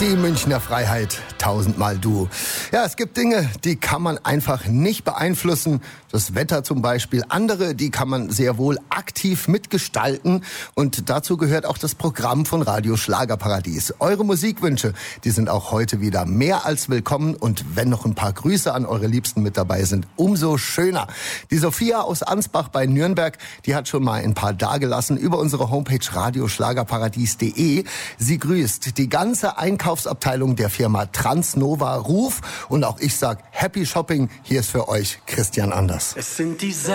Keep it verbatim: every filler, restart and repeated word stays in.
Die Münchner Freiheit, tausendmal du. Ja, es gibt Dinge, die kann man einfach nicht beeinflussen. Das Wetter zum Beispiel. Andere, die kann man sehr wohl aktiv mitgestalten. Und dazu gehört auch das Programm von Radio Schlagerparadies. Eure Musikwünsche, die sind auch heute wieder mehr als willkommen. Und wenn noch ein paar Grüße an eure Liebsten mit dabei sind, umso schöner. Die Sophia aus Ansbach bei Nürnberg, die hat schon mal ein paar dagelassen über unsere Homepage radioschlagerparadies punkt de. Sie grüßt die ganze Einkaufsabteilung der Firma Transnova Ruf. Und auch ich sag Happy Shopping. Hier ist für euch Christian Anders. Es sind die